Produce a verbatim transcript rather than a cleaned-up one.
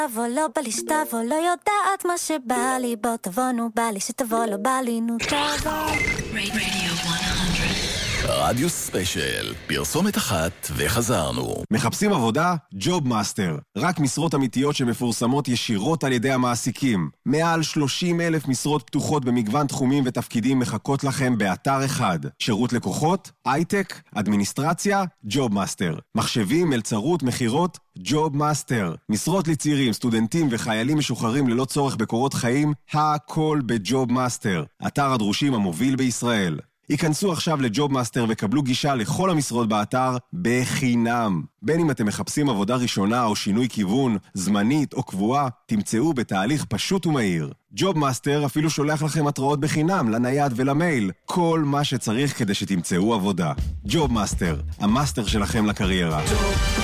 תבוא לא בא לי שתבוא לא יודעת מה שבא לי בוא תבואנו בא לי שתבוא לא בא לי נו תבוא רדיו ספיישל, פרסומת אחת וחזרנו. מחפשים עבודה? ג'וב מאסטר. רק משרות אמיתיות שמפורסמות ישירות על ידי המעסיקים. מעל שלושים אלף משרות פתוחות במגוון תחומים ותפקידים מחכות לכם באתר אחד. שירות לקוחות, הייטק, אדמיניסטרציה, ג'וב מאסטר. מחשבים, מלצרות, מחירות, ג'וב מאסטר. משרות לצעירים, סטודנטים וחיילים משוחררים ללא צורך בקורות חיים, הכל בג'וב מאסטר. אתר הדרושים המוביל בישראל. היכנסו עכשיו לג'וב מאסטר וקבלו גישה לכל המשרות באתר בחינם. בין אם אתם מחפשים עבודה ראשונה או שינוי כיוון, זמנית או קבועה, תמצאו בתהליך פשוט ומהיר. ג'וב מאסטר אפילו שולח לכם התראות בחינם לנייד ולמייל. כל מה שצריך כדי שתמצאו עבודה. ג'וב מאסטר, המאסטר שלכם לקריירה. ג'וב